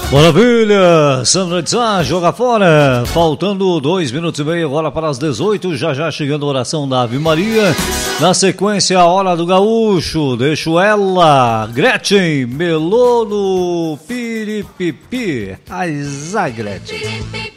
Maravilha! Sandra de Sá, joga fora. Faltando 2 minutos e meio, agora para as 18. Já chegando a oração da Ave Maria. Na sequência, a Hora do Gaúcho. Deixo ela, Gretchen, Melono, Piripipi. Ai, Gretchen.